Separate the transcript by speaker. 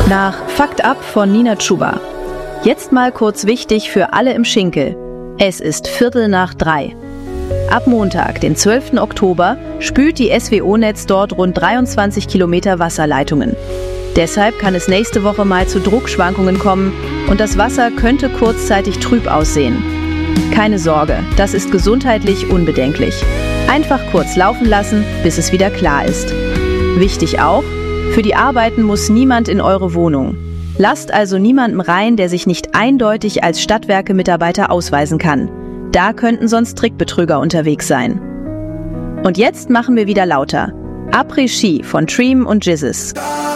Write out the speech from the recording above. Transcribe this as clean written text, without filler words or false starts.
Speaker 1: Nach Fakt Up von Nina Chuba. Jetzt mal kurz wichtig für alle im Schinkel. Es ist 2:45. Ab Montag, den 12. Oktober, spült die SWO-Netz dort rund 23 Kilometer Wasserleitungen. Deshalb kann es nächste Woche mal zu Druckschwankungen kommen und das Wasser könnte kurzzeitig trüb aussehen. Keine Sorge, das ist gesundheitlich unbedenklich. Einfach kurz laufen lassen, bis es wieder klar ist. Wichtig auch, für die Arbeiten muss niemand in eure Wohnung. Lasst also niemanden rein, der sich nicht eindeutig als Stadtwerke-Mitarbeiter ausweisen kann. Da könnten sonst Trickbetrüger unterwegs sein. Und jetzt machen wir wieder lauter. Après-Ski von Treem und Jizzes.